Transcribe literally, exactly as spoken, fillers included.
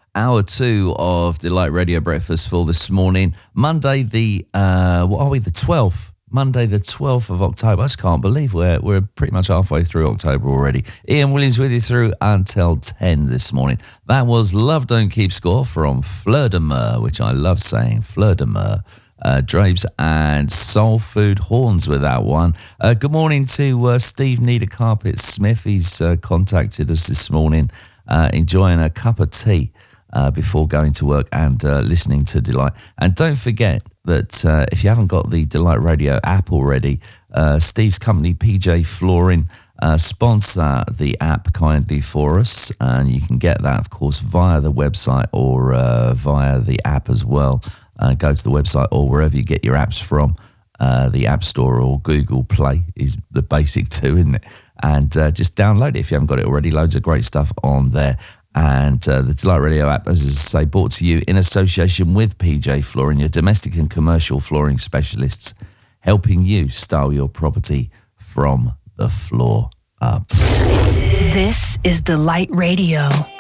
Hour two of Delight Radio Breakfast for this morning. Monday the, uh, what are we, the twelfth? Monday the twelfth of October. I just can't believe we're, we're pretty much halfway through October already. Ian Williams with you through until ten this morning. That was Love Don't Keep Score from Fleur de Mer, which I love saying, Fleur de Mer. Uh, Drapes and Soul Food Horns with that one. Uh, good morning to uh, Steve Need a Carpet Smith. He's uh, contacted us this morning, uh, enjoying a cup of tea uh, before going to work and uh, listening to Delight. And don't forget that uh, if you haven't got the Delight Radio app already, uh, Steve's company, P J Flooring, uh, sponsor the app kindly for us. And you can get that, of course, via the website or uh, via the app as well. Uh, go to the website or wherever you get your apps from. Uh, the App Store or Google Play is the basic two, isn't it? And uh, just download it if you haven't got it already. Loads of great stuff on there. And uh, the Delight Radio app, as I say, brought to you in association with P J Flooring, your domestic and commercial flooring specialists, helping you style your property from the floor up. This is Delight Radio.